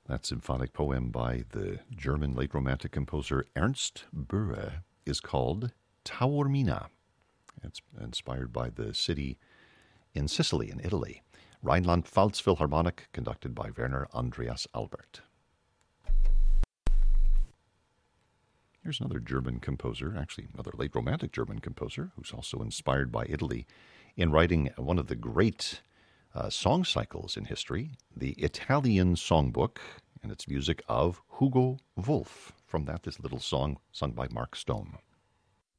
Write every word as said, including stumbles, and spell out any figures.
That symphonic poem by the German late Romantic composer Ernst Böhre is called Taormina. It's inspired by the city in Sicily, in Italy. Rheinland-Pfalz Philharmonic, conducted by Werner Andreas Albert. Here's another German composer, actually another late Romantic German composer, who's also inspired by Italy in writing one of the great uh, song cycles in history, the Italian Songbook, and its music of Hugo Wolf. From that, this little song sung by Mark Stone.